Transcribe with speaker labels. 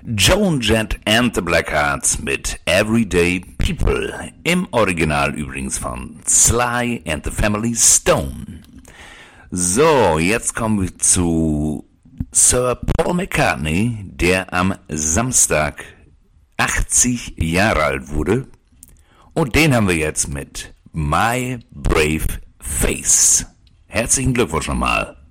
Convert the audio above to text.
Speaker 1: Joan Jett and the Blackhearts mit Everyday People. Im Original übrigens von Sly and the Family Stone. So, jetzt kommen wir zu Sir Paul McCartney, der am Samstag 80 Jahre alt wurde. Und den haben wir jetzt mit My Brave Face. Herzlichen Glückwunsch nochmal.